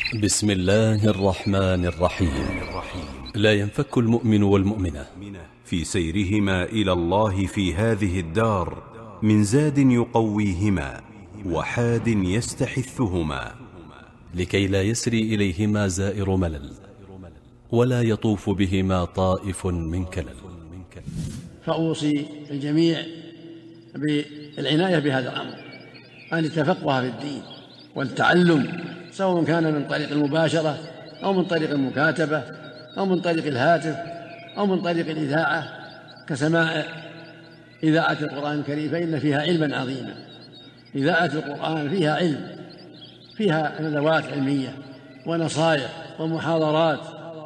بسم الله الرحمن الرحيم. لا ينفك المؤمن والمؤمنة في سيرهما إلى الله في هذه الدار من زاد يقويهما وحاد يستحثهما، لكي لا يسري إليهما زائر ملل ولا يطوف بهما طائف من كلل. فأوصي الجميع بالعناية بهذا الأمر، أن يتفقه في الدين والتعلم، سواء كان من طريق المباشرة أو من طريق المكاتبة أو من طريق الهاتف أو من طريق الإذاعة كسماع إذاعة القرآن الكريم، فإن فيها علما عظيما. إذاعة القرآن فيها علم، فيها ندوات علمية ونصائح ومحاضرات.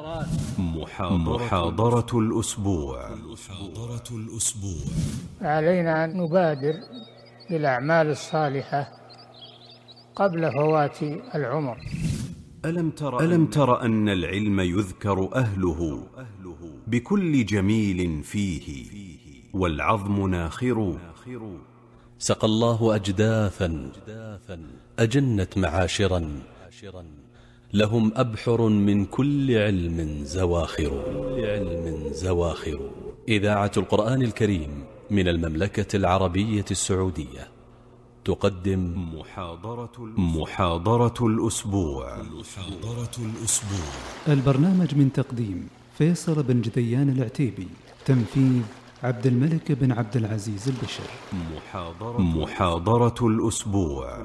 محاضرة الأسبوع. علينا أن نبادر بالأعمال الصالحة قبل فوات العمر. ألم تر أن العلم يذكر أهله بكل جميل فيه والعظم ناخر. سقى الله أجداثا أجنت معاشرا، لهم أبحر من كل علم زواخر. إذاعة القرآن الكريم من المملكة العربية السعودية تقدم محاضرة الأسبوع. البرنامج من تقديم فيصل بن جذيان العتيبي، تنفيذ عبد الملك بن عبد العزيز البشر. محاضرة الأسبوع.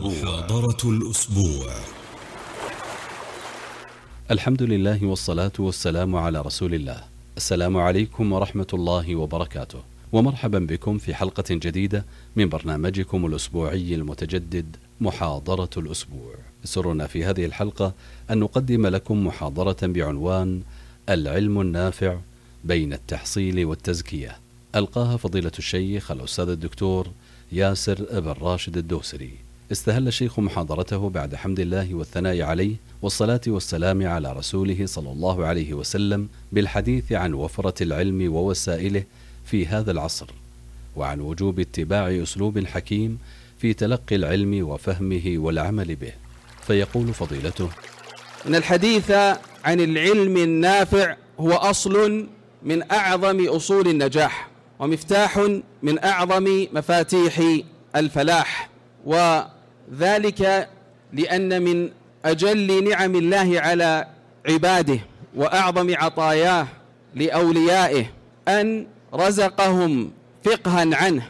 الحمد لله والصلاة والسلام على رسول الله. السلام عليكم ورحمة الله وبركاته، ومرحبا بكم في حلقة جديدة من برنامجكم الأسبوعي المتجدد محاضرة الأسبوع. سرنا في هذه الحلقة أن نقدم لكم محاضرة بعنوان العلم النافع بين التحصيل والتزكية، ألقاها فضيلة الشيخ الأستاذ الدكتور ياسر بن راشد الدوسري. استهل الشيخ محاضرته بعد حمد الله والثناء عليه والصلاة والسلام على رسوله صلى الله عليه وسلم بالحديث عن وفرة العلم ووسائله في هذا العصر، وعن وجوب اتباع أسلوب حكيم في تلقي العلم وفهمه والعمل به. فيقول فضيلته: إن الحديث عن العلم النافع هو أصل من أعظم أصول النجاح، ومفتاح من أعظم مفاتيح الفلاح، وذلك لأن من أجل نعم الله على عباده وأعظم عطاياه لأوليائه أن رزقهم فقها عنه،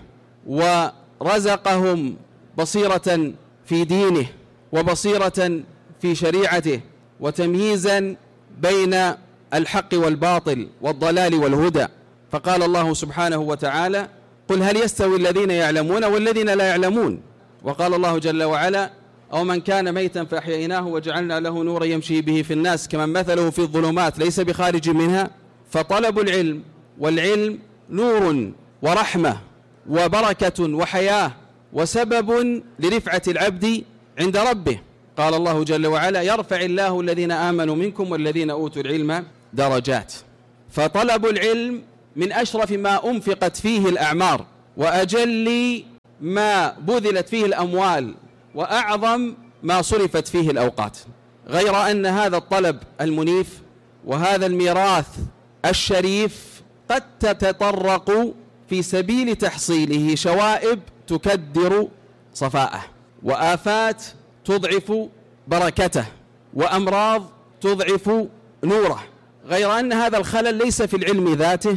ورزقهم بصيرة في دينه وبصيرة في شريعته، وتمييزا بين الحق والباطل والضلال والهدى. فقال الله سبحانه وتعالى: قل هل يستوي الذين يعلمون والذين لا يعلمون. وقال الله جل وعلا: أو من كان ميتا فأحييناه وجعلنا له نورا يمشي به في الناس كمن مثله في الظلمات ليس بخارج منها. فطلب العلم والعلم نور ورحمة وبركة وحياة وسبب لرفعة العبد عند ربه. قال الله جل وعلا: يرفع الله الذين آمنوا منكم والذين أوتوا العلم درجات. فطلب العلم من أشرف ما أنفقت فيه الأعمار، وأجل ما بذلت فيه الأموال، وأعظم ما صرفت فيه الأوقات. غير أن هذا الطلب المنيف وهذا الميراث الشريف قد تتطرق في سبيل تحصيله شوائب تكدر صفاءه، وآفات تضعف بركته، وأمراض تضعف نوره. غير أن هذا الخلل ليس في العلم ذاته،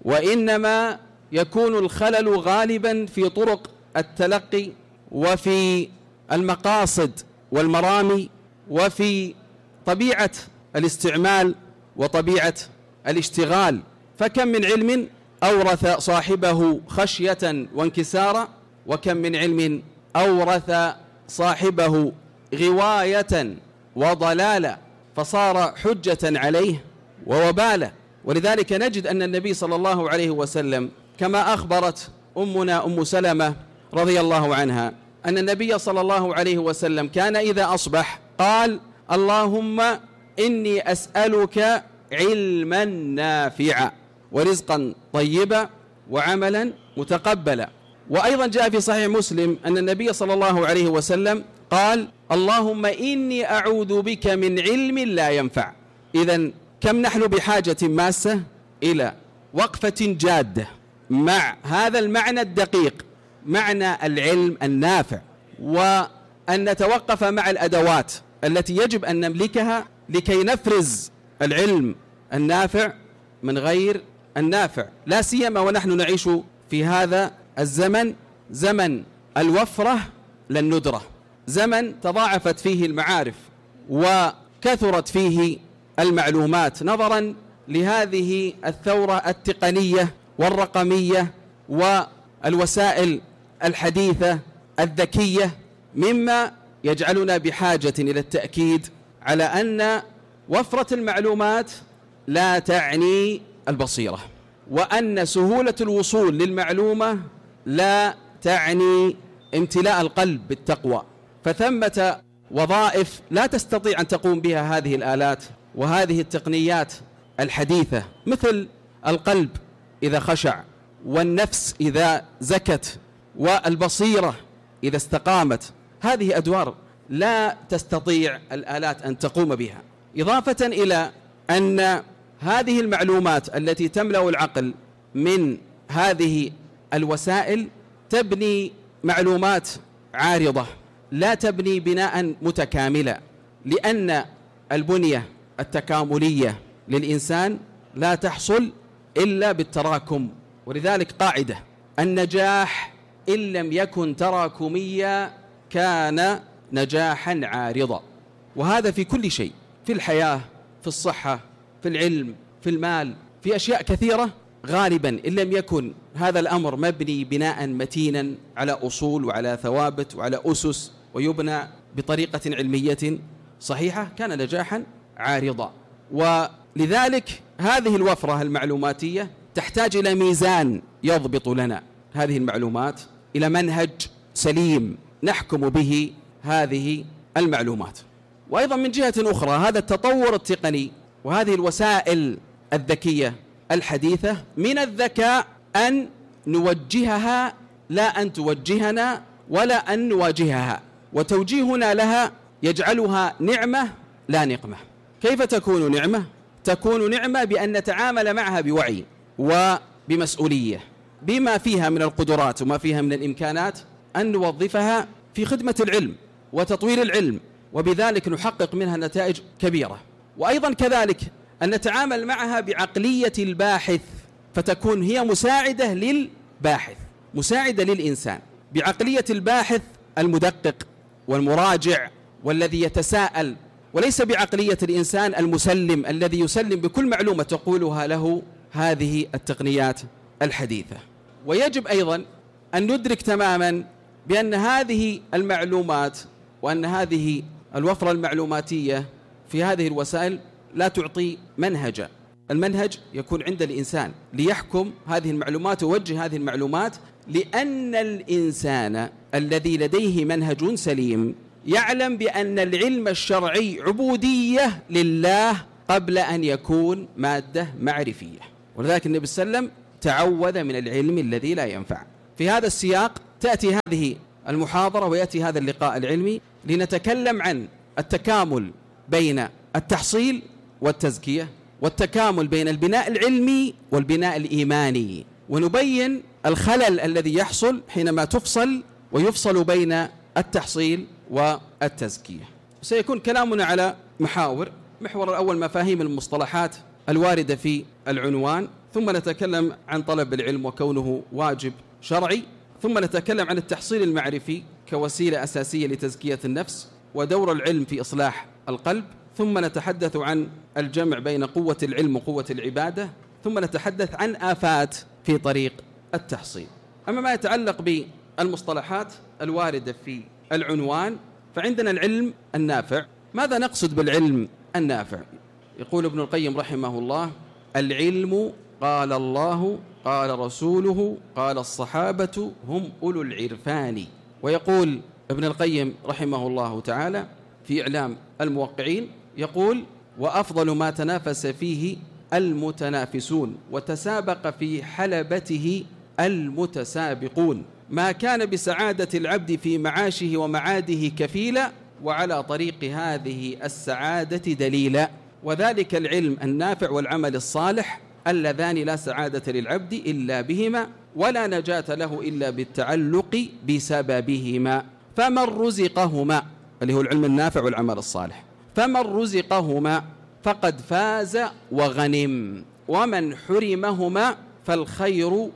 وإنما يكون الخلل غالبا في طرق التلقي وفي المقاصد والمرامي وفي طبيعة الاستعمال وطبيعة الاشتغال. فكم من علم أورث صاحبه خشية وانكسارا، وكم من علم أورث صاحبه غواية وضلالا فصار حجة عليه ووبالا. ولذلك نجد أن النبي صلى الله عليه وسلم كما أخبرت أمنا أم سلمة رضي الله عنها أن النبي صلى الله عليه وسلم كان إذا أصبح قال: اللهم إني أسألك علما نافعا ورزقا طيبا وعملا متقبلا. وأيضا جاء في صحيح مسلم أن النبي صلى الله عليه وسلم قال اللهم إني أعوذ بك من علم لا ينفع. إذن كم نحن بحاجة ماسة إلى وقفة جادة مع هذا المعنى الدقيق، معنى العلم النافع، وأن نتوقف مع الأدوات التي يجب أن نملكها لكي نفرز العلم النافع من غير النافع، لا سيما ونحن نعيش في هذا الزمن، زمن الوفرة للندرة، زمن تضاعفت فيه المعارف وكثرت فيه المعلومات نظرا لهذه الثورة التقنية والرقمية والوسائل الحديثة الذكية، مما يجعلنا بحاجة إلى التأكيد على أن وفرة المعلومات لا تعني البصيرة، وأن سهولة الوصول للمعلومة لا تعني امتلاء القلب بالتقوى. فثمة وظائف لا تستطيع أن تقوم بها هذه الآلات وهذه التقنيات الحديثة، مثل القلب إذا خشع، والنفس إذا زكت، والبصيرة إذا استقامت. هذه أدوار لا تستطيع الآلات أن تقوم بها، إضافة إلى أن هذه المعلومات التي تملأ العقل من هذه الوسائل تبني معلومات عارضة، لا تبني بناء متكاملا، لأن البنية التكاملية للإنسان لا تحصل إلا بالتراكم. ولذلك قاعدة: النجاح إن لم يكن تراكميا كان نجاحا عارضا. وهذا في كل شيء، في الحياة، في الصحة، في العلم، في المال، في أشياء كثيرة. غالبا إن لم يكن هذا الأمر مبني بناء متينا على أصول وعلى ثوابت وعلى أسس، ويبنى بطريقة علمية صحيحة، كان نجاحا عارضا. ولذلك هذه الوفرة المعلوماتية تحتاج إلى ميزان يضبط لنا هذه المعلومات، إلى منهج سليم نحكم به هذه المعلومات. وأيضا من جهة أخرى هذا التطور التقني وهذه الوسائل الذكية الحديثة من الذكاء أن نوجهها لا أن توجهنا، ولا أن نواجهها، وتوجيهنا لها يجعلها نعمة لا نقمة. كيف تكون نعمة؟ تكون نعمة بأن نتعامل معها بوعي وبمسؤولية، بما فيها من القدرات وما فيها من الإمكانات، أن نوظفها في خدمة العلم وتطوير العلم، وبذلك نحقق منها نتائج كبيرة. وأيضا كذلك أن نتعامل معها بعقلية الباحث، فتكون هي مساعدة للباحث، مساعدة للإنسان، بعقلية الباحث المدقق والمراجع والذي يتساءل، وليس بعقلية الإنسان المسلم الذي يسلم بكل معلومة تقولها له هذه التقنيات الحديثة. ويجب أيضا أن ندرك تماما بأن هذه المعلومات وأن هذه الوفرة المعلوماتية في هذه الوسائل لا تعطي منهجا. المنهج يكون عند الإنسان ليحكم هذه المعلومات ويوجه هذه المعلومات، لأن الإنسان الذي لديه منهج سليم يعلم بأن العلم الشرعي عبودية لله قبل أن يكون مادة معرفية. ولذلك النبي صلى الله عليه وسلم تعوذ من العلم الذي لا ينفع. في هذا السياق تأتي هذه المحاضرة ويأتي هذا اللقاء العلمي لنتكلم عن التكامل بين التحصيل والتزكية، والتكامل بين البناء العلمي والبناء الإيماني، ونبين الخلل الذي يحصل حينما يفصل بين التحصيل والتزكية. سيكون كلامنا على محاور. محور الأول مفاهيم المصطلحات الواردة في العنوان، ثم نتكلم عن طلب العلم وكونه واجب شرعي، ثم نتكلم عن التحصيل المعرفي كوسيلة أساسية لتزكية النفس ودور العلم في إصلاح القلب، ثم نتحدث عن الجمع بين قوة العلم وقوة العبادة، ثم نتحدث عن آفات في طريق التحصيل. أما ما يتعلق بالمصطلحات الواردة في العنوان، فعندنا العلم النافع. ماذا نقصد بالعلم النافع؟ يقول ابن القيم رحمه الله: العلم قال الله قال رسوله قال الصحابة هم أولو العرفان. ويقول ابن القيم رحمه الله تعالى في إعلام الموقعين، يقول: وأفضل ما تنافس فيه المتنافسون وتسابق في حلبته المتسابقون. ما كان بسعادة العبد في معاشه ومعاده كفيلا، وعلى طريق هذه السعادة دليلا. وذلك العلم النافع والعمل الصالح اللذان لا سعادة للعبد إلا بهما، ولا نجاة له إلا بالتعلق بسببهما. فمن رزقهما، اللي هو العلم النافع والعمل الصالح، فمن رزقهما فقد فاز وغنم، ومن حرمهما فالخير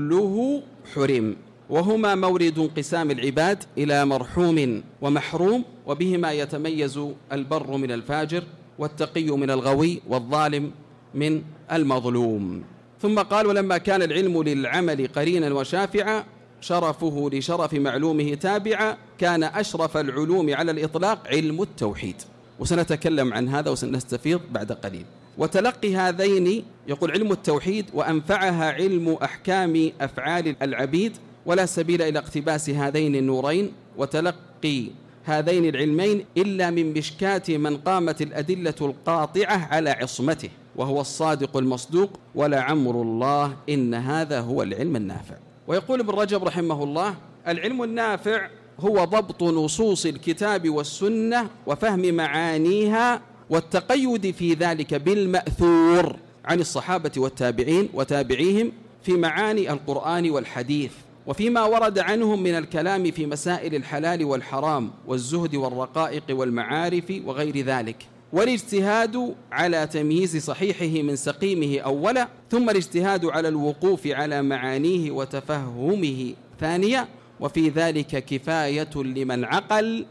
كله حرم. وهما مورد انقسام العباد إلى مرحوم ومحروم، وبهما يتميز البر من الفاجر، والتقي من الغوي، والظالم من المظلوم. ثم قال: ولما كان العلم للعمل قرينا وشافعا، شرفه لشرف معلومه تابعا، كان أشرف العلوم على الإطلاق علم التوحيد. وسنتكلم عن هذا وسنستفيض بعد قليل. وتلقي هذين، يقول علم التوحيد، وأنفعها علم أحكام أفعال العبيد، ولا سبيل إلى اقتباس هذين النورين وتلقي هذين العلمين إلا من مشكاة من قامت الأدلة القاطعة على عصمته، وهو الصادق المصدوق، ولا عمر الله إن هذا هو العلم النافع. ويقول ابن رجب رحمه الله: العلم النافع هو ضبط نصوص الكتاب والسنة وفهم معانيها، والتقيد في ذلك بالمأثور عن الصحابة والتابعين وتابعيهم في معاني القرآن والحديث، وفيما ورد عنهم من الكلام في مسائل الحلال والحرام والزهد والرقائق والمعارف وغير ذلك، والاجتهاد على تمييز صحيحه من سقيمه أولا، ثم الاجتهاد على الوقوف على معانيه وتفهمه ثانيا، وفي ذلك كفاية لمن عقل،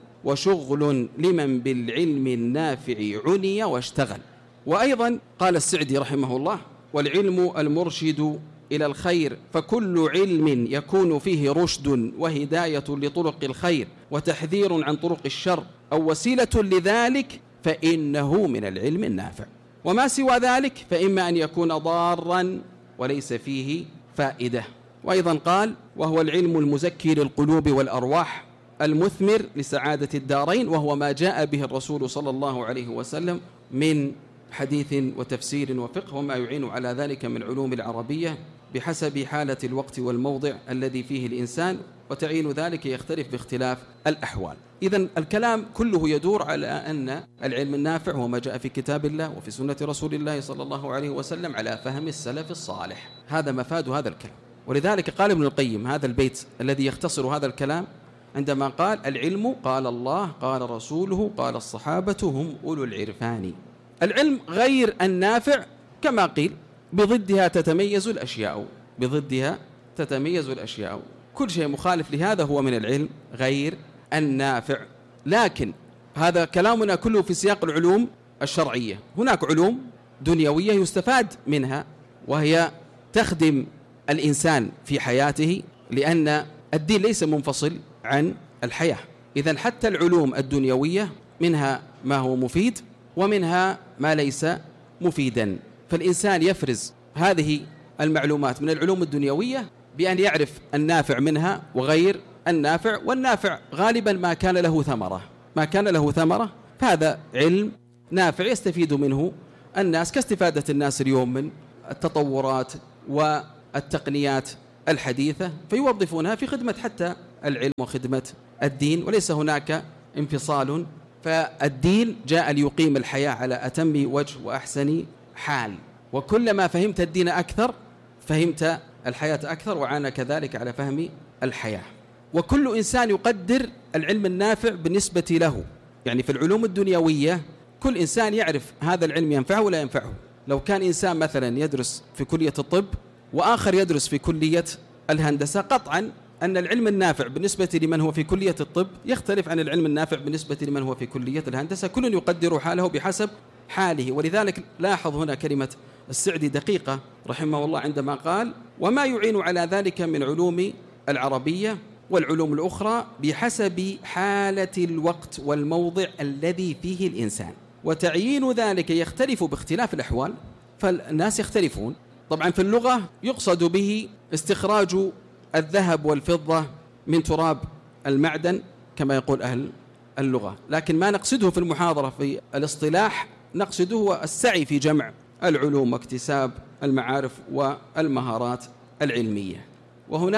وشغل لمن بالعلم النافع عني واشتغل. وأيضا قال السعدي رحمه الله: والعلم المرشد إلى الخير، فكل علم يكون فيه رشد وهداية لطرق الخير وتحذير عن طرق الشر أو وسيلة لذلك، فإنه من العلم النافع. وما سوى ذلك فإما أن يكون ضارا وليس فيه فائدة. وأيضا قال: وهو العلم المزكي للقلوب والأرواح، المثمر لسعادة الدارين، وهو ما جاء به الرسول صلى الله عليه وسلم من حديث وتفسير وفقه، وما يعين على ذلك من علوم العربية بحسب حالة الوقت والموضع الذي فيه الإنسان، وتعيين ذلك يختلف باختلاف الأحوال. إذن الكلام كله يدور على أن العلم النافع هو ما جاء في كتاب الله وفي سنة رسول الله صلى الله عليه وسلم على فهم السلف الصالح. هذا مفاد هذا الكلام. ولذلك قال ابن القيم هذا البيت الذي يختصر هذا الكلام عندما قال: العلم قال الله قال رسوله قال الصحابة هم أولو العرفان. العلم غير النافع كما قيل بضدها تتميز الأشياء، بضدها تتميز الأشياء. كل شيء مخالف لهذا هو من العلم غير النافع. لكن هذا كلامنا كله في سياق العلوم الشرعية. هناك علوم دنيوية يستفاد منها، وهي تخدم الإنسان في حياته، لأن الدين ليس منفصل عن الحياة. إذن حتى العلوم الدنيوية منها ما هو مفيد ومنها ما ليس مفيدا، فالإنسان يفرز هذه المعلومات من العلوم الدنيوية بأن يعرف النافع منها وغير النافع. والنافع غالبا ما كان له ثمرة، ما كان له ثمرة فهذا علم نافع يستفيد منه الناس، كاستفادة الناس اليوم من التطورات والتقنيات الحديثة، فيوظفونها في خدمة حتى العلم وخدمة الدين، وليس هناك انفصال. فالدين جاء ليقيم الحياة على أتم وجه وأحسن حال، وكلما فهمت الدين أكثر فهمت الحياة أكثر، وعانى كذلك على فهم الحياة. وكل إنسان يقدر العلم النافع بالنسبة له، يعني في العلوم الدنيوية كل إنسان يعرف هذا العلم ينفعه ولا ينفعه. لو كان إنسان مثلا يدرس في كلية الطب وآخر يدرس في كلية الهندسة، قطعا أن العلم النافع بالنسبة لمن هو في كلية الطب يختلف عن العلم النافع بالنسبة لمن هو في كلية الهندسة. كل يقدر حاله بحسب حاله. ولذلك لاحظ هنا كلمة السعدي دقيقة رحمه الله عندما قال: وما يعين على ذلك من علوم العربية والعلوم الأخرى بحسب حالة الوقت والموضع الذي فيه الإنسان، وتعيين ذلك يختلف باختلاف الأحوال، فالناس يختلفون. طبعا في اللغة يقصد به استخراج الذهب والفضة من تراب المعدن كما يقول أهل اللغة، لكن ما نقصده في المحاضرة في الاصطلاح نقصده هو السعي في جمع العلوم واكتساب المعارف والمهارات العلمية. وهناك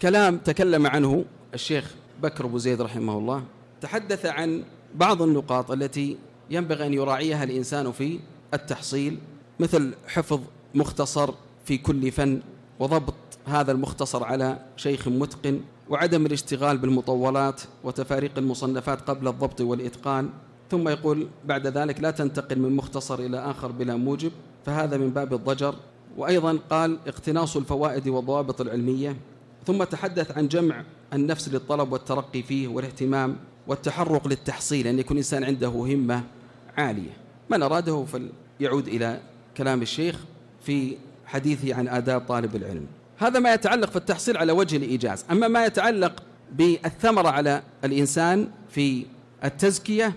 كلام تكلم عنه الشيخ بكر أبو زيد رحمه الله، تحدث عن بعض النقاط التي ينبغي أن يراعيها الإنسان في التحصيل، مثل حفظ مختصر في كل فن وضبط هذا المختصر على شيخ متقن، وعدم الاشتغال بالمطولات وتفاريق المصنفات قبل الضبط والإتقان. ثم يقول بعد ذلك لا تنتقل من مختصر إلى آخر بلا موجب، فهذا من باب الضجر. وأيضا قال اقتناص الفوائد والضوابط العلمية. ثم تحدث عن جمع النفس للطلب والترقي فيه والاهتمام والتحرق للتحصيل، أن يكون إنسان عنده همة عالية. من أراده فليعود إلى كلام الشيخ في حديثه عن آداب طالب العلم. هذا ما يتعلق في التحصيل على وجه الإيجاز. أما ما يتعلق بالثمرة على الإنسان في التزكية،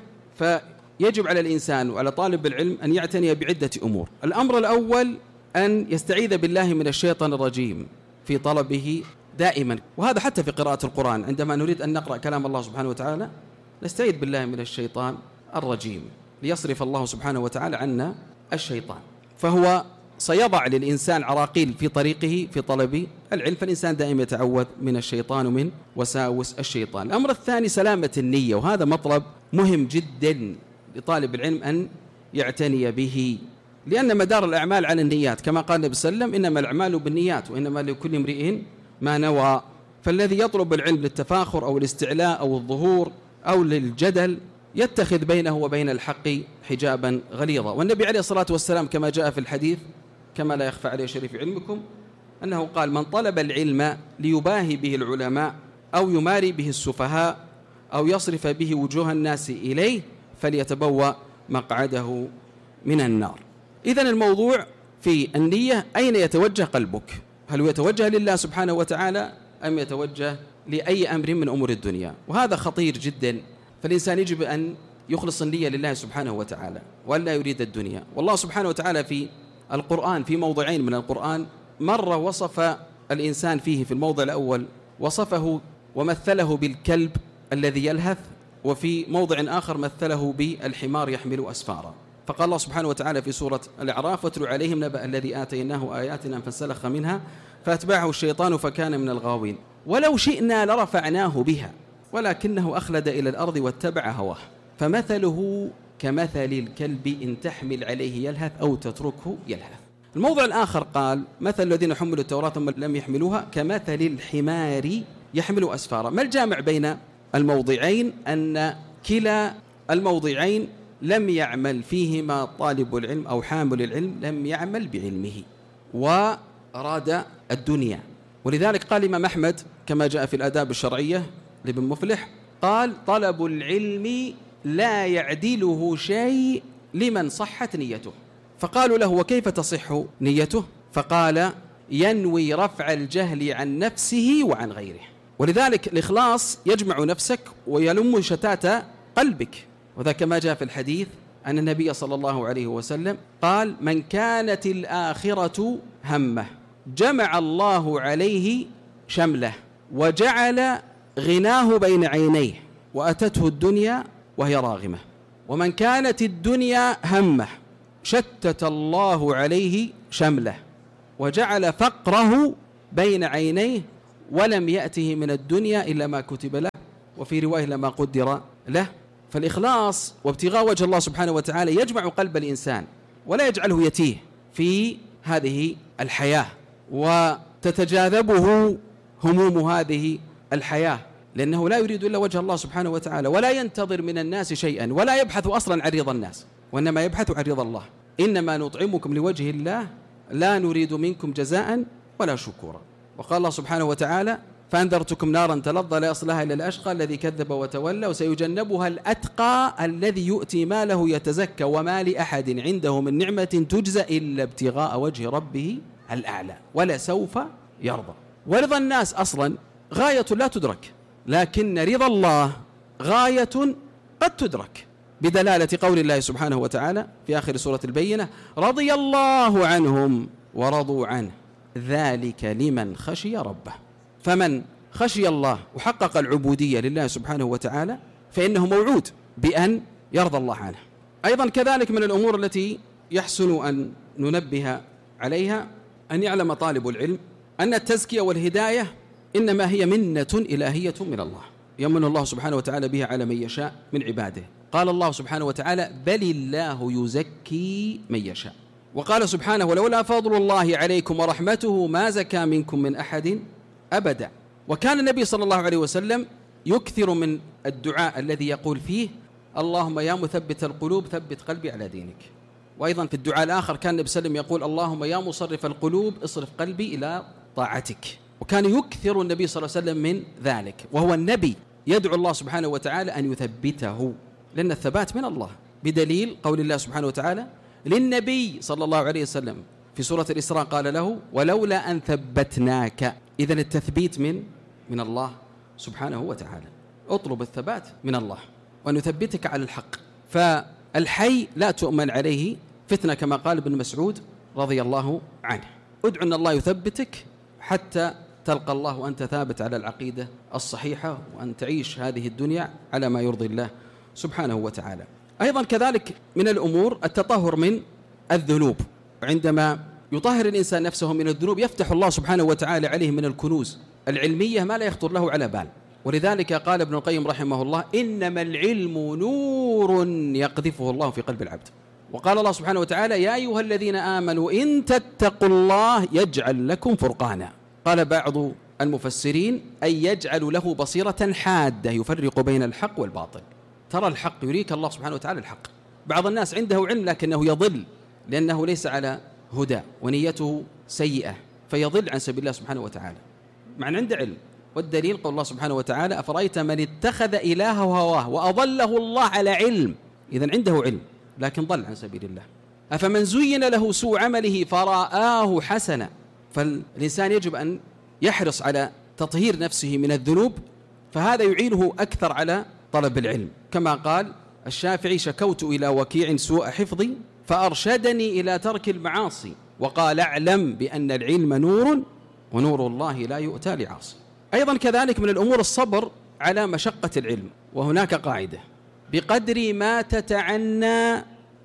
فيجب على الإنسان وعلى طالب العلم أن يعتني بعدة أمور. الأمر الأول أن يستعيذ بالله من الشيطان الرجيم في طلبه دائما، وهذا حتى في قراءة القرآن، عندما نريد أن نقرأ كلام الله سبحانه وتعالى نستعيذ بالله من الشيطان الرجيم ليصرف الله سبحانه وتعالى عنا الشيطان. فهو سيضع للإنسان عراقيل في طريقه في طلب العلم، فالإنسان دائما يتعوذ من الشيطان ومن وساوس الشيطان. الأمر الثاني سلامة النية، وهذا مطلب مهم جدا لطالب العلم أن يعتني به، لأن مدار الأعمال على النيات، كما قال النبي صلى الله عليه وسلم إنما الأعمال بالنيات وإنما لكل امرئ ما نوى. فالذي يطلب العلم للتفاخر أو الاستعلاء أو الظهور أو للجدل يتخذ بينه وبين الحق حجابا غليظا. والنبي عليه الصلاة والسلام كما جاء في الحديث كما لا يخفى عليه شريف علمكم أنه قال من طلب العلم ليباهي به العلماء أو يماري به السفهاء أو يصرف به وجوه الناس إليه فليتبوأ مقعده من النار. إذن الموضوع في النية، أين يتوجه قلبك؟ هل هو يتوجه لله سبحانه وتعالى أم يتوجه لأي أمر من أمور الدنيا؟ وهذا خطير جدا. فالإنسان يجب أن يخلص النية لله سبحانه وتعالى ولا يريد الدنيا. والله سبحانه وتعالى في القرآن في موضعين من القرآن، مرة وصف الإنسان فيه في الموضع الأول وصفه ومثله بالكلب الذي يلهث، وفي موضع آخر مثله بالحمار يحمل أسفارا. فقال الله سبحانه وتعالى في سورة الأعراف واتل عليهم نبأ الذي آتيناه آياتنا فانسلخ منها فأتبعه الشيطان فكان من الغاوين ولو شئنا لرفعناه بها ولكنه أخلد إلى الأرض واتبع هواه فمثله كمثل الكلب إن تحمل عليه يلهث أو تتركه يلهث. الموضع الآخر قال مثل الذين حملوا التوراة ثم لم يحملوها كمثل الحمار يحمل أسفارا. ما الجامع بين الموضعين؟ أن كلا الموضعين لم يعمل فيهما طالب العلم أو حامل العلم، لم يعمل بعلمه وأراد الدنيا. ولذلك قال الإمام أحمد كما جاء في الآداب الشرعية لابن مفلح قال طلب العلم لا يعدله شيء لمن صحت نيته. فقالوا له وكيف تصح نيته؟ فقال ينوي رفع الجهل عن نفسه وعن غيره. ولذلك الإخلاص يجمع نفسك ويلم شتات قلبك. وذا كما جاء في الحديث أن النبي صلى الله عليه وسلم قال من كانت الآخرة همه جمع الله عليه شمله وجعل غناه بين عينيه وأتته الدنيا وهي راغمة، ومن كانت الدنيا همه شتت الله عليه شمله وجعل فقره بين عينيه ولم يأته من الدنيا إلا ما كتب له، وفي رواية لما قدر له. فالإخلاص وابتغاء وجه الله سبحانه وتعالى يجمع قلب الإنسان ولا يجعله يتيه في هذه الحياة وتتجاذبه هموم هذه الحياة، لأنه لا يريد إلا وجه الله سبحانه وتعالى ولا ينتظر من الناس شيئا ولا يبحث أصلا عن رضا الناس وإنما يبحث عن رضا الله. إنما نطعمكم لوجه الله لا نريد منكم جزاء ولا شكورا. وقال الله سبحانه وتعالى فأنذرتكم نارا تلظى لا يصلها إلا الأشقى الذي كذب وتولى وسيجنبها الأتقى الذي يؤتي ماله يتزكى وما لأحد عنده من نعمة تجزى إلا ابتغاء وجه ربه الأعلى ولسوف يرضى. ورضا الناس أصلا غاية لا تدرك، لكن رضا الله غاية قد تدرك بدلالة قول الله سبحانه وتعالى في آخر سورة البينة رضي الله عنهم ورضوا عنه ذلك لمن خشي ربه. فمن خشي الله وحقق العبودية لله سبحانه وتعالى فإنه موعود بأن يرضى الله عنه. أيضا كذلك من الأمور التي يحسن أن ننبه عليها أن يعلم طالب العلم أن التزكية والهداية إنما هي منة إلهية من الله يمن الله سبحانه وتعالى بها على من يشاء من عباده. قال الله سبحانه وتعالى بل الله يزكي من يشاء. وقال سبحانه ولولا فضل الله عليكم ورحمته ما زكى منكم من أحد أبدا. وكان النبي صلى الله عليه وسلم يكثر من الدعاء الذي يقول فيه اللهم يا مثبت القلوب ثبت قلبي على دينك. وأيضا في الدعاء الآخر كان النبي صلى الله عليه وسلم يقول اللهم يا مصرف القلوب اصرف قلبي إلى طاعتك. وكان يكثر النبي صلى الله عليه وسلم من ذلك، وهو النبي يدعو الله سبحانه وتعالى أن يثبته، لأن الثبات من الله، بدليل قول الله سبحانه وتعالى للنبي صلى الله عليه وسلم في سورة الإسراء قال له ولولا أن ثبتناك. إذن التثبيت من الله سبحانه وتعالى. اطلب الثبات من الله وأن يثبتك على الحق. فالحي لا تؤمن عليه فتنة كما قال ابن مسعود رضي الله عنه. ادعو أن الله يثبتك حتى تلقى الله وأنت ثابت على العقيدة الصحيحة، وأن تعيش هذه الدنيا على ما يرضي الله سبحانه وتعالى. أيضا كذلك من الأمور التطهر من الذنوب. عندما يطهر الإنسان نفسه من الذنوب يفتح الله سبحانه وتعالى عليه من الكنوز العلمية ما لا يخطر له على بال. ولذلك قال ابن القيم رحمه الله إنما العلم نور يقذفه الله في قلب العبد. وقال الله سبحانه وتعالى يا أيها الذين آمنوا إن تتقوا الله يجعل لكم فرقانا. قال بعض المفسرين أي يجعل له بصيرة حادة يفرق بين الحق والباطل. ترى الحق يريك الله سبحانه وتعالى الحق. بعض الناس عنده علم لكنه يضل لأنه ليس على هدى ونيته سيئة فيضل عن سبيل الله سبحانه وتعالى، مع أن عنده علم. والدليل قول الله سبحانه وتعالى أفرأيت من اتخذ إلهه هواه وأضله الله على علم. إذن عنده علم لكن ضل عن سبيل الله. أفمن زين له سوء عمله فرآه حسنا. فالإنسان يجب أن يحرص على تطهير نفسه من الذنوب، فهذا يعينه أكثر على طلب العلم. كما قال الشافعي شكوت إلى وكيع سوء حفظي فأرشدني إلى ترك المعاصي وقال اعلم بأن العلم نور ونور الله لا يؤتى لعاصي. أيضا كذلك من الأمور الصبر على مشقة العلم. وهناك قاعدة بقدر ما تتعنى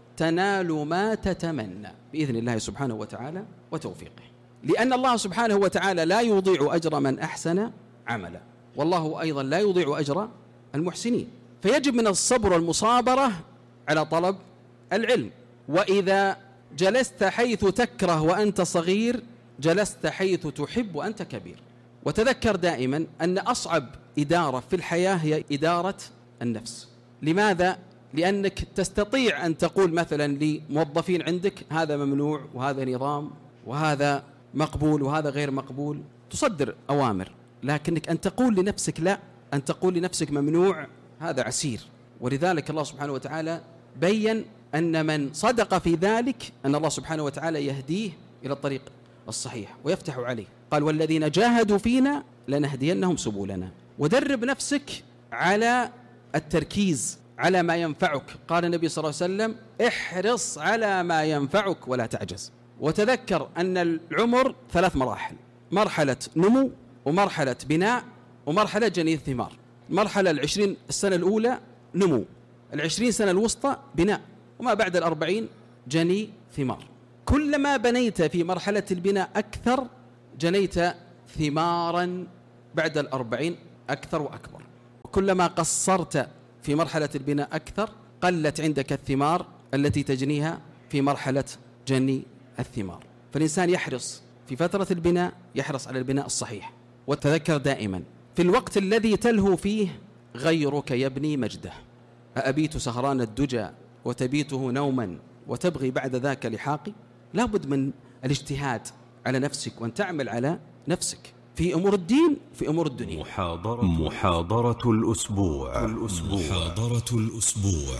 تنال ما تتمنى بإذن الله سبحانه وتعالى وتوفيقه، لأن الله سبحانه وتعالى لا يضيع أجر من أحسن عملا، والله أيضا لا يضيع أجر المحسنين. فيجب من الصبر والمصابرة على طلب العلم. وإذا جلست حيث تكره وأنت صغير جلست حيث تحب وأنت كبير. وتذكر دائما أن أصعب إدارة في الحياة هي إدارة النفس. لماذا؟ لأنك تستطيع أن تقول مثلا لموظفين عندك هذا ممنوع وهذا نظام وهذا مقبول وهذا غير مقبول، تصدر أوامر، لكنك أن تقول لنفسك لا، أن تقول لنفسك ممنوع هذا عسير. ولذلك الله سبحانه وتعالى بيّن أن من صدق في ذلك أن الله سبحانه وتعالى يهديه إلى الطريق الصحيح ويفتح عليه. قال والذين جاهدوا فينا لنهدينهم سبلنا. ودرب نفسك على التركيز على ما ينفعك. قال النبي صلى الله عليه وسلم احرص على ما ينفعك ولا تعجز. وتذكر أن العمر 3 مراحل: مرحلة نمو ومرحلة بناء ومرحلة جني الثمار. المرحلة 20 السنة الأولى نمو، 20 سنة الوسطى بناء، وما بعد 40 جني ثمار. كلما بنيت في مرحلة البناء أكثر جنيت ثمارا بعد 40 أكثر وأكبر. وكلما قصرت في مرحلة البناء أكثر قلت عندك الثمار التي تجنيها في مرحلة جني الثمار. فالإنسان يحرص في فترة البناء يحرص على البناء الصحيح. وتذكر دائما في الوقت الذي تلهو فيه غيرك يبني مجده. أأبيت سهران الدجى وتبيته نوما وتبغي بعد ذاك لحاقي. لابد من الاجتهاد على نفسك وأن تعمل على نفسك في أمور الدين في أمور الدنيا. محاضرة الأسبوع. محاضرة الأسبوع.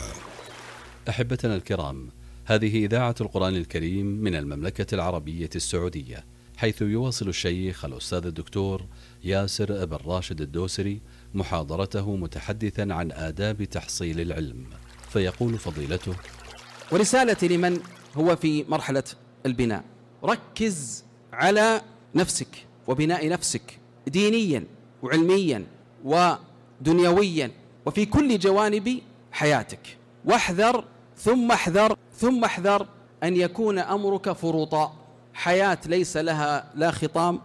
أحبتنا الكرام، هذه إذاعة القرآن الكريم من المملكة العربية السعودية، حيث يواصل الشيخ الأستاذ الدكتور ياسر بن راشد الدوسري محاضرته متحدثا عن آداب تحصيل العلم. فيقول فضيلته: ورسالتي لمن هو في مرحلة البناء: ركز على نفسك وبناء نفسك دينيا وعلميا ودنيويا وفي كل جوانب حياتك، واحذر ثم احذر ثم احذر أن يكون أمرك فرطا، حياة ليس لها لا خطام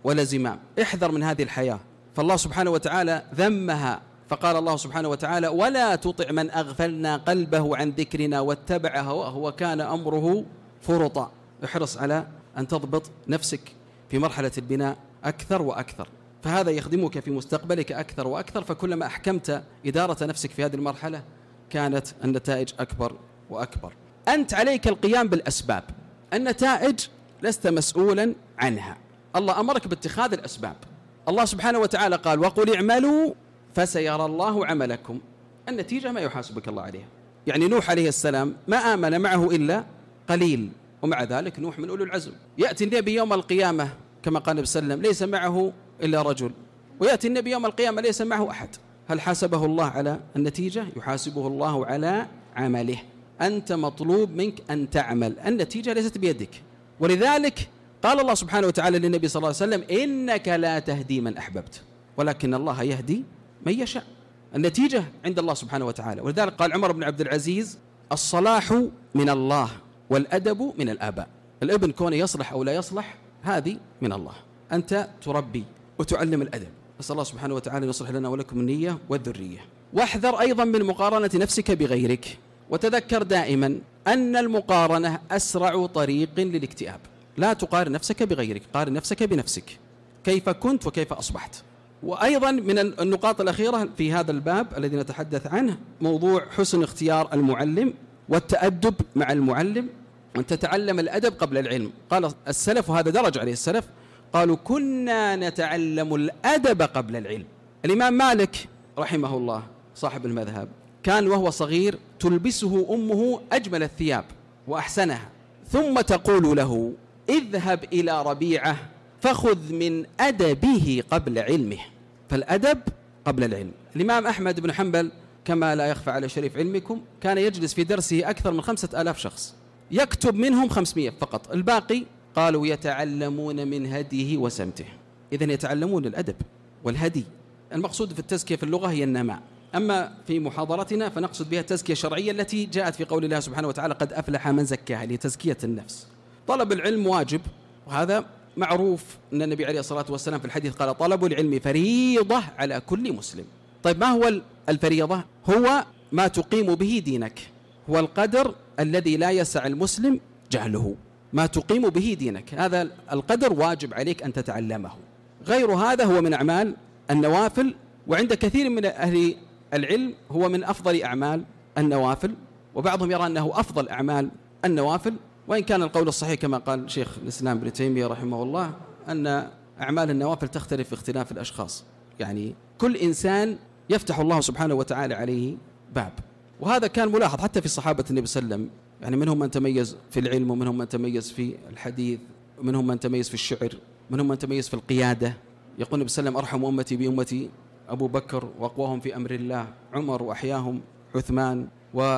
ولا زمام. احذر من هذه الحياة، فالله سبحانه وتعالى ذمها، فقال الله سبحانه وتعالى: ولا تطع من أغفلنا قلبه عن ذكرنا واتبع هواه وكان أمره فرطا. احرص على أن تضبط نفسك في مرحلة البناء أكثر وأكثر، فهذا يخدمك في مستقبلك أكثر وأكثر، فكلما أحكمت إدارة نفسك في هذه المرحلة كانت النتائج أكبر وأكبر. أنت عليك القيام بالأسباب، النتائج لست مسؤولا عنها، الله أمرك باتخاذ الأسباب. الله سبحانه وتعالى قال: وقل اعملوا فسيرى الله عملكم. النتيجة ما يحاسبك الله عليها. يعني نوح عليه السلام ما آمن معه إلا قليل، ومع ذلك نوح من أولو العزم. يأتي النبي يوم القيامة كما قال النبي صلى الله عليه وسلم: ليس معه إلا رجل، ويأتي النبي يوم القيامة ليس معه أحد. هل حاسبه الله على النتيجة؟ يحاسبه الله على عمله. أنت مطلوب منك أن تعمل، النتيجة ليست بيدك. ولذلك قال الله سبحانه وتعالى للنبي صلى الله عليه وسلم: إنك لا تهدي من أحببت ولكن الله يهدي من يشاء. النتيجة عند الله سبحانه وتعالى. ولذلك قال عمر بن عبد العزيز: الصلاح من الله والأدب من الآباء. الابن كونه يصلح أو لا يصلح هذه من الله، أنت تربي وتعلم الأدب. أسأل الله سبحانه وتعالى أن يصلح لنا ولكم النية والذرية. واحذر أيضا من مقارنة نفسك بغيرك، وتذكر دائما أن المقارنة أسرع طريق للاكتئاب. لا تقارن نفسك بغيرك، قارن نفسك بنفسك، كيف كنت وكيف أصبحت. وأيضا من النقاط الأخيرة في هذا الباب الذي نتحدث عنه موضوع حسن اختيار المعلم والتأدب مع المعلم، وأن تتعلم الأدب قبل العلم. قال السلف، وهذا درج عليه السلف، قالوا: كنا نتعلم الأدب قبل العلم. الإمام مالك رحمه الله صاحب المذهب كان وهو صغير تلبسه أمه أجمل الثياب وأحسنها، ثم تقول له: اذهب إلى ربيعة فخذ من أدبه قبل علمه. فالأدب قبل العلم. الإمام أحمد بن حنبل كما لا يخفى على شريف علمكم كان يجلس في درسه أكثر من 5000 شخص، يكتب منهم 500 فقط، الباقي قالوا يتعلمون من هديه وسمته. إذن يتعلمون الأدب والهدي. المقصود في التزكية في اللغة هي النماء، أما في محاضرتنا فنقصد بها التزكية الشرعية التي جاءت في قول الله سبحانه وتعالى: قد أفلح من زكاها، لتزكية النفس. طلب العلم واجب، وهذا معروف أن النبي عليه الصلاة والسلام في الحديث قال: طلب العلم فريضة على كل مسلم. طيب ما هو الفريضة؟ هو ما تقيم به دينك، هو القدر الذي لا يسع المسلم جهله، ما تقيم به دينك، هذا القدر واجب عليك أن تتعلمه. غير هذا هو من أعمال النوافل، وعند كثير من أهل العلم هو من أفضل أعمال النوافل، وبعضهم يرى أنه أفضل أعمال النوافل، وإن كان القول الصحيح كما قال شيخ الإسلام ابن تيمية رحمه الله أن أعمال النوافل تختلف في اختلاف الأشخاص، يعني كل إنسان يفتح الله سبحانه وتعالى عليه باب. وهذا كان ملاحظ حتى في صحابة النبي صلى الله عليه وسلم، يعني منهم من تميز في العلم، ومنهم من تميز في الحديث، ومنهم من تميز في الشعر، ومنهم من تميز في القيادة. يقول النبي صلى الله عليه وسلم: أرحم أمتي بأمتي أبو بكر، وأقواهم في أمر الله عمر، وأحياهم عثمان،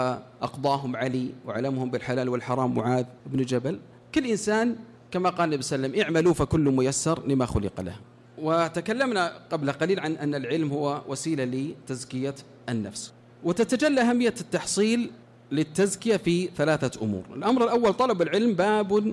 وأقضاهم علي، وعلمهم بالحلال والحرام معاذ بن جبل. كل إنسان كما قال النبي صلى الله عليه وسلم: اعملوا فكل ميسر لما خلق له. وتكلمنا قبل قليل عن أن العلم هو وسيلة لتزكية النفس، وتتجلى أهمية التحصيل للتزكية في 3 أمور. الأمر الأول: طلب العلم باب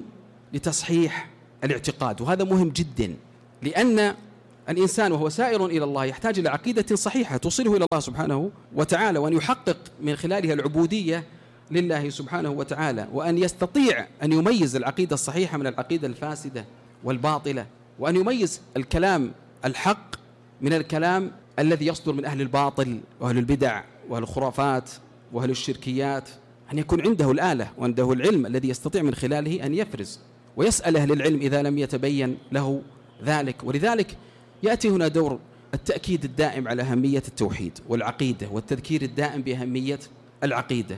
لتصحيح الاعتقاد، وهذا مهم جدا، لأن الإنسان وهو سائر إلى الله يحتاج إلى عقيدة صحيحة توصله إلى الله سبحانه وتعالى، وأن يحقق من خلالها العبودية لله سبحانه وتعالى، وأن يستطيع أن يميز العقيدة الصحيحة من العقيدة الفاسدة والباطلة، وأن يميز الكلام الحق من الكلام الذي يصدر من أهل الباطل وأهل البدع وأهل الخرافات وأهل الشركيات. أن يكون عنده الآلة وعنده العلم الذي يستطيع من خلاله أن يفرز، ويسأل أهل العلم إذا لم يتبين له ذلك. ولذلك يأتي هنا دور التأكيد الدائم على أهمية التوحيد والعقيدة، والتذكير الدائم بأهمية العقيدة،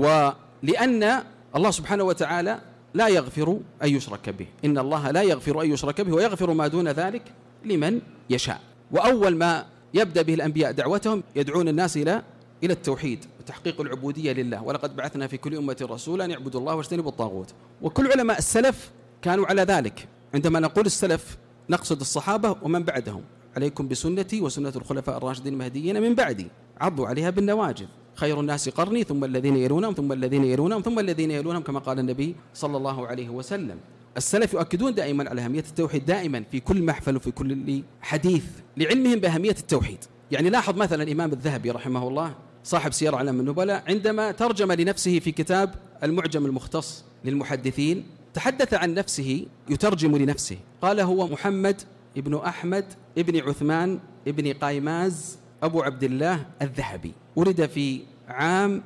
ولأن الله سبحانه وتعالى لا يغفر أن يشرك به، إن الله لا يغفر أن يشرك به ويغفر ما دون ذلك لمن يشاء. وأول ما يبدأ به الأنبياء دعوتهم يدعون الناس إلى التوحيد وتحقيق العبودية لله، ولقد بعثنا في كل أمة رسولا أن يعبدوا الله واجتنبوا الطاغوت. وكل علماء السلف كانوا على ذلك. عندما نقول السلف نقصد الصحابة ومن بعدهم: عليكم بسنتي وسنة الخلفاء الراشدين المهديين من بعدي، عضوا عليها بالنواجذ، خير الناس قرني ثم الذين يلونهم ثم الذين يلونهم ثم الذين يلونهم، كما قال النبي صلى الله عليه وسلم. السلف يؤكدون دائما على أهمية التوحيد دائما في كل محفل وفي كل حديث لعلمهم بأهمية التوحيد. يعني لاحظ مثلا الإمام الذهبي رحمه الله صاحب سير أعلام النبلاء عندما ترجم لنفسه في كتاب المعجم المختص للمحدثين تحدث عن نفسه يترجم لنفسه، قال هو محمد ابن أحمد ابن عثمان ابن قايماز أبو عبد الله الذهبي، ولد في عام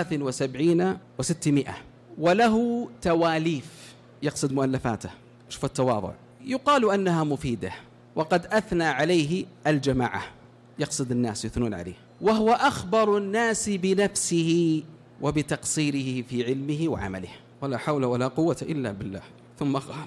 73 و600، وله تواليف يقصد مؤلفاته، شوف التواضع، يقال أنها مفيدة، وقد أثنى عليه الجماعة، يقصد الناس يثنون عليه، وهو أخبر الناس بنفسه وبتقصيره في علمه وعمله، ولا حول ولا قوة إلا بالله. ثم قال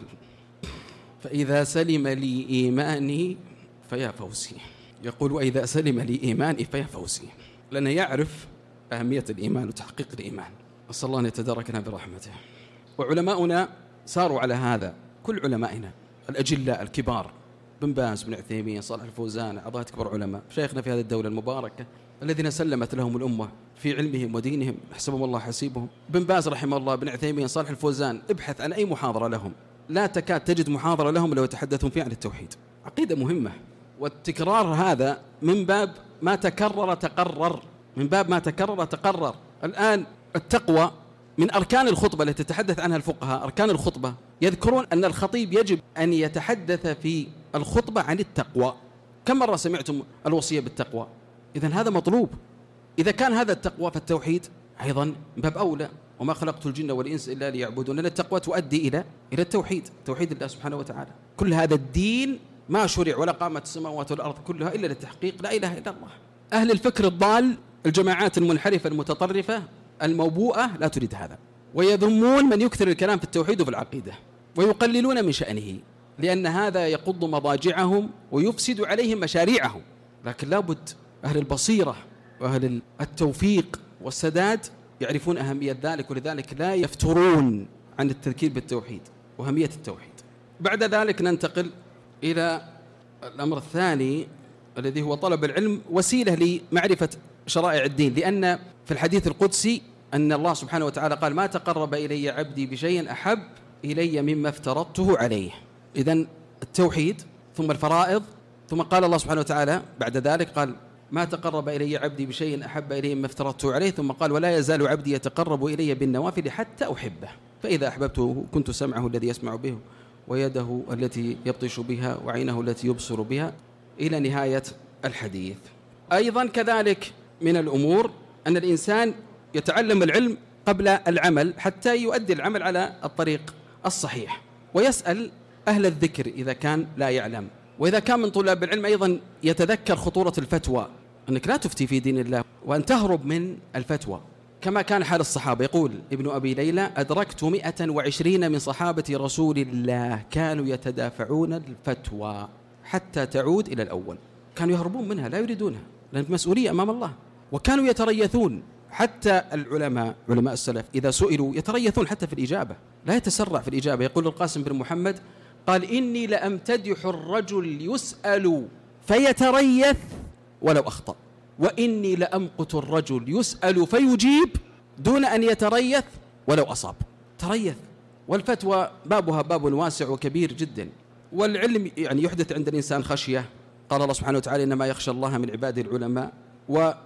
فإذا سلم لي إيماني فيا فوزي، يقول وإذا سلم لي إيماني فيا فوزي، لأنه يعرف أهمية الإيمان وتحقيق الإيمان. أسأل الله أن يتداركنا برحمته. وعلماؤنا ساروا على هذا، كل علمائنا الأجلاء الكبار، بن باز، بن عثيمين، صالح الفوزان، عضات كبار علماء شيخنا في هذه الدولة المباركة الذين سلمت لهم الأمة في علمهم ودينهم، حسبهم الله حسيبهم. بن باز رحمه الله، بن عثيمين، صالح الفوزان، ابحث عن أي محاضرة لهم لا تكاد تجد محاضرة لهم لو يتحدثون فيها عن التوحيد. عقيدة مهمة، والتكرار هذا من باب ما تكرر تقرر، من باب ما تكرر تقرر. الآن التقوى من أركان الخطبة التي تتحدث عنها الفقهاء، أركان الخطبة يذكرون أن الخطيب يجب أن يتحدث في الخطبة عن التقوى. كم مرة سمعتم الوصية بالتقوى؟ إذن هذا مطلوب. إذا كان هذا التقوى فالتوحيد أيضا من باب أولى، وما خلقت الجن والإنس إلا ليعبدون، لأن التقوى تؤدي إلى التوحيد، توحيد الله سبحانه وتعالى. كل هذا الدين ما شرع ولا قامت السماوات والأرض كلها إلا لتحقيق لا إله إلا الله. أهل الفكر الضال، الجماعات المنحرفة المتطرفة الموبوءة لا تريد هذا، ويذمون من يكثر الكلام في التوحيد وفي العقيدة، ويقللون من شأنه، لأن هذا يقض مضاجعهم ويفسد عليهم مشاريعهم. لكن لابد أهل البصيرة وأهل التوفيق والسداد يعرفون أهمية ذلك، ولذلك لا يفترون عن التذكير بالتوحيد وأهمية التوحيد. بعد ذلك ننتقل إلى الأمر الثاني الذي هو طلب العلم وسيلة لمعرفة شرائع الدين، لأن في الحديث القدسي أن الله سبحانه وتعالى قال ما تقرب إلي عبدي بشيء أحب إلي مما افترضته عليه. إذن التوحيد ثم الفرائض، ثم قال الله سبحانه وتعالى بعد ذلك قال ما تقرب إلي عبدي بشيء أحب إلي مما افترضته عليه، ثم قال ولا يزال عبدي يتقرب إلي بالنوافل حتى أحبه، فإذا أحببته كنت سمعه الذي يسمع به، ويده التي يبطش بها، وعينه التي يبصر بها، إلى نهاية الحديث. أيضا كذلك من الأمور أن الإنسان يتعلم العلم قبل العمل حتى يؤدي العمل على الطريق الصحيح، ويسأل أهل الذكر إذا كان لا يعلم. وإذا كان من طلاب العلم أيضا يتذكر خطورة الفتوى، أنك لا تفتي في دين الله وأن تهرب من الفتوى، كما كان حال الصحابة. يقول ابن أبي ليلى أدركت 120 من صحابة رسول الله كانوا يتدافعون الفتوى حتى تعود إلى الأول، كانوا يهربون منها لا يريدونها، لأن مسؤولية أمام الله. وكانوا يتريثون، حتى العلماء علماء السلف إذا سئلوا يتريثون حتى في الإجابة، لا يتسرع في الإجابة. يقول القاسم بن محمد قال إني لأمتدح الرجل يسأل فيتريث ولو أخطأ، وإني لأمقت الرجل يسأل فيجيب دون أن يتريث ولو أصاب. تريث. والفتوى بابها باب واسع وكبير جدا. والعلم يعني يحدث عند الإنسان خشية، قال الله سبحانه وتعالى إنما يخشى الله من عباده العلماء.